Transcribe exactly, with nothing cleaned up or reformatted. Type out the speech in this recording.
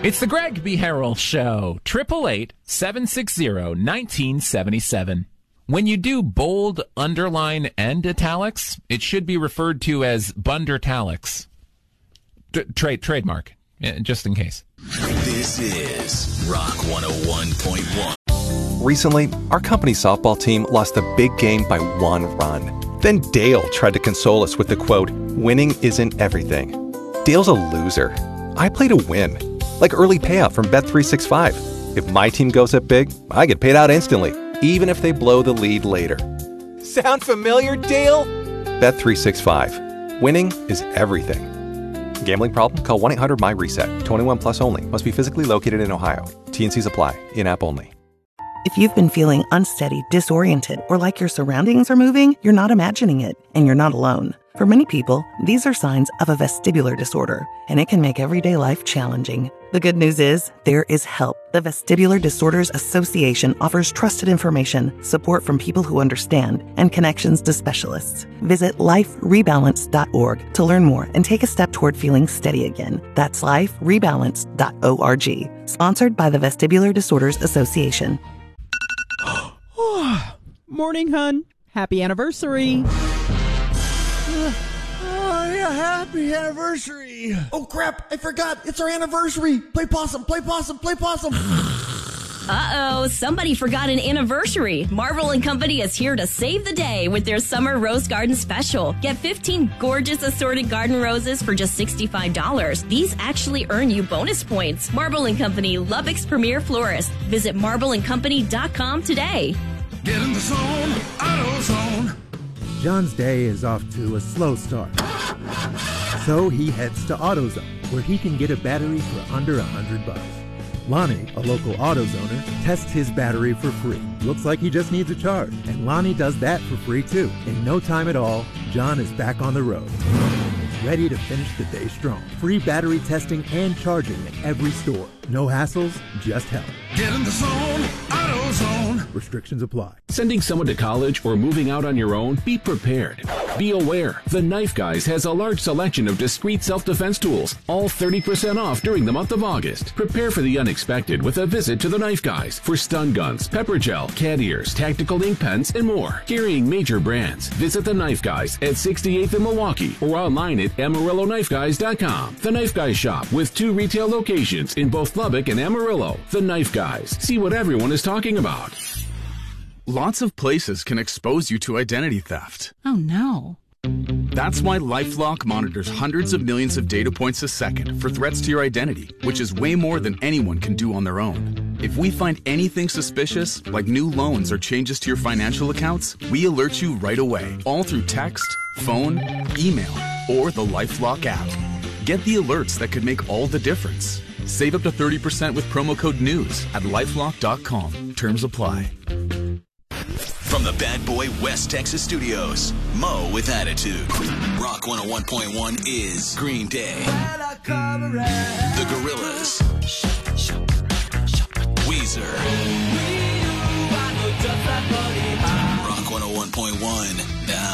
It's the Greg B. Harrell Show, eight eight eight, seven six zero, one nine seven seven. When you do bold, underline, and italics, it should be referred to as bundertalics. D- trade trademark, just in case. This is Rock one oh one point one. Recently, our company's softball team lost a big game by one run. Then Dale tried to console us with the quote, "Winning isn't everything." Dale's a loser. I play to win. Like early payout from Bet three sixty-five. If my team goes up big, I get paid out instantly, even if they blow the lead later. Sound familiar, Dale? Bet three sixty-five. Winning is everything. Gambling problem? Call one eight hundred my reset. twenty-one plus only. Must be physically located in Ohio. T and C's apply. In-app only. If you've been feeling unsteady, disoriented, or like your surroundings are moving, you're not imagining it, and you're not alone. For many people, these are signs of a vestibular disorder, and it can make everyday life challenging. The good news is, there is help. The Vestibular Disorders Association offers trusted information, support from people who understand, and connections to specialists. Visit life rebalance dot org to learn more and take a step toward feeling steady again. That's life rebalance dot org. Sponsored by the Vestibular Disorders Association. Morning, hun. Happy anniversary. Oh, yeah, happy anniversary. Oh, crap, I forgot. It's our anniversary. Play possum, play possum, play possum. Uh-oh, somebody forgot an anniversary. Marvel and Company is here to save the day with their summer rose garden special. Get fifteen gorgeous assorted garden roses for just sixty-five dollars. These actually earn you bonus points. Marvel and Company, Lubbock's premier florist. Visit marble and company dot com today. Get in the zone, AutoZone. John's day is off to a slow start. So he heads to AutoZone, where he can get a battery for under a hundred bucks. Lonnie, a local AutoZoner, tests his battery for free. Looks like he just needs a charge, and Lonnie does that for free too. In no time at all, John is back on the road, ready to finish the day strong. Free battery testing and charging at every store. No hassles, just help. Get in the zone, AutoZone. Restrictions apply. Sending someone to college or moving out on your own? Be prepared. Be aware. The Knife Guys has a large selection of discreet self-defense tools, all thirty percent off during the month of August. Prepare for the unexpected with a visit to the Knife Guys for stun guns, pepper gel, cat ears, tactical ink pens, and more. Carrying major brands. Visit the Knife Guys at sixty-eighth in Milwaukee or online at amarillo knife guys dot com. The Knife Guys shop with two retail locations in both Lubbock and Amarillo. The Knife Guys. See what everyone is talking about. Lots of places can expose you to identity theft. Oh, no. That's why LifeLock monitors hundreds of millions of data points a second for threats to your identity, which is way more than anyone can do on their own. If we find anything suspicious, like new loans or changes to your financial accounts, we alert you right away, all through text, phone, email, or the LifeLock app. Get the alerts that could make all the difference. Save up to thirty percent with promo code NEWS at lifelock dot com. Terms apply. From the Bad Boy West Texas studios, Mo with Attitude. Rock one oh one point one is Green Day. The Gorillas. Weezer. Rock one oh one point one. Now